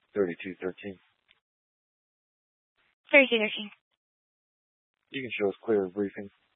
3213. 3213. You can show us clear of briefing.